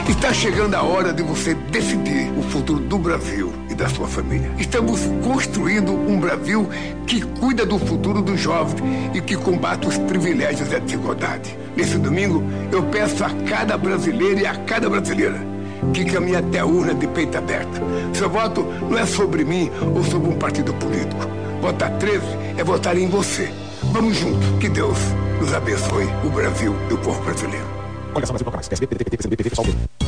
Está chegando a hora de você decidir o futuro do Brasil e da sua família. Estamos construindo um Brasil que cuida do futuro dos jovens e que combate os privilégios e a desigualdade. Nesse domingo, eu peço a cada brasileiro e a cada brasileira que caminhe até a urna de peito aberto. Seu voto não é sobre mim ou sobre um partido político. Votar 13 é votar em você. Vamos juntos. Que Deus nos abençoe, o Brasil e o povo brasileiro. Coligação Brasil Procuração, PSB, PDT, PCB, PV, pessoal.